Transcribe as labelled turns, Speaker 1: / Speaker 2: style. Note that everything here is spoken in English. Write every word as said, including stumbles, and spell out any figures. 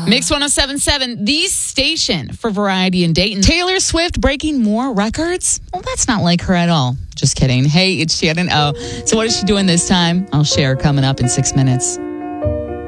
Speaker 1: Mix one oh seven point seven, the station for variety in Dayton. Taylor Swift breaking more records? Well, that's not like her at all. Just kidding. Hey, it's Shannon O. So what is she doing this time? I'll share coming up in six minutes.